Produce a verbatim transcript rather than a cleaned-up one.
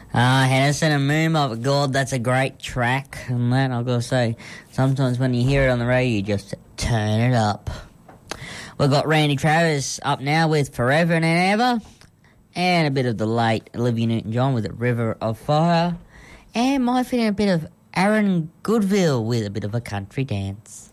Ah, uh, Henderson and Moon, my God, that's a great track. And that, I've got to say, sometimes when you hear it on the radio, you just turn it up. We've got Randy Travis up now with Forever and Ever, and a bit of the late Olivia Newton-John with River of Fire, and might fit in a bit of Aaron Goodville with a bit of a country dance.